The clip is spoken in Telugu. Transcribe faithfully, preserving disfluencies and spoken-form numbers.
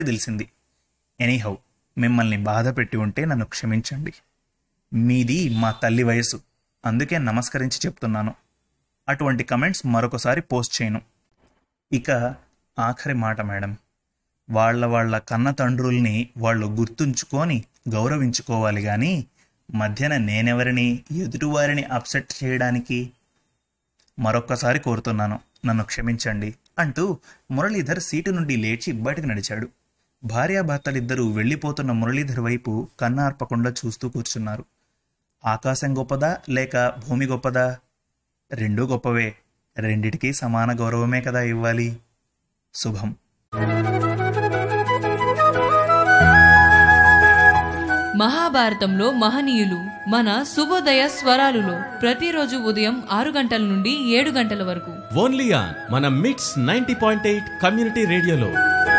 తెలిసింది. ఎనీహౌ, మిమ్మల్ని బాధ పెట్టి ఉంటే నన్ను క్షమించండి. మీది మా తల్లి వయసు, అందుకే నమస్కరించి చెప్తున్నాను. అటువంటి కమెంట్స్ మరొకసారి పోస్ట్ చేయను. ఇక ఆఖరి మాట మేడం, వాళ్ళ వాళ్ళ కన్న తండ్రుల్ని వాళ్ళు గుర్తుంచుకొని గౌరవించుకోవాలి కానీ మధ్యన నేనెవరిని, ఎదుటివారిని అప్సెట్ చేయడానికి? మరొక్కసారి కోరుతున్నాను, నన్ను క్షమించండి అంటూ మురళీధర్ సీటు నుండి లేచి బయటకు నడిచాడు. భార్యాభర్తలిద్దరూ వెళ్ళిపోతున్న మురళీధర్ వైపు కన్నార్పకుండా చూస్తూ కూర్చున్నారు. ఆకాశం గొప్పదా లేక భూమి గొప్పదా? రెండూ గొప్పవే. రెండిటికీ సమాన గౌరవమే కదా ఇవ్వాలి. శుభం. మహాభారతంలో మహనీయులు మన శుభోదయ స్వరాలులో ప్రతిరోజు ఉదయం ఆరు గంటల నుండి ఏడు గంటల వరకు ఓన్లీ ఆన్ మన మిట్స్ నైంటీ పాయింట్ ఎయిట్ కమ్యూనిటీ రేడియోలో.